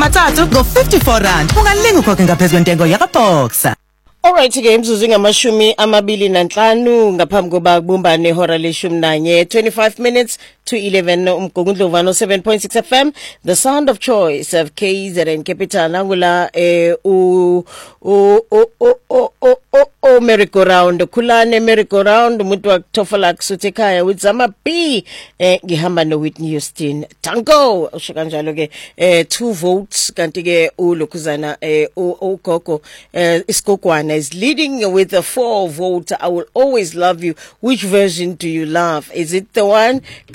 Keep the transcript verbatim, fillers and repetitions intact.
amathathu go fifty-four rand. Ungalinga ukhokhe ngaphezulu kwentengo yakaBoxer. Alright ke imzuzu ngamashumi amabili nanhlanu ngaphambi koba kubumbane ihora leshumi nanye twenty-five minutes to eleven umgungundlovano seven point six F M, the sound of choice of K Z N Capital. Angula eh u u u u u o merry-go-round khulane merry-go-round umuntu wakuthofola kusuthe ekhaya with Zama B eh ngihamba no Whitney Houston tango usho kanjalo ke eh two votes kanti ke ulokhuzana eh ugogo eh isigogwana is leading with a four vote. I will always love you. Which version do you love? Is it the one